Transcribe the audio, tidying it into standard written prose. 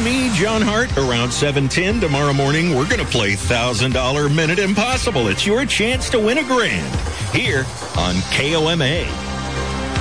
join me, John Hart, around 7:10 tomorrow morning. We're going to play $1,000 Minute Impossible. It's your chance to win $1,000 here on KOMA.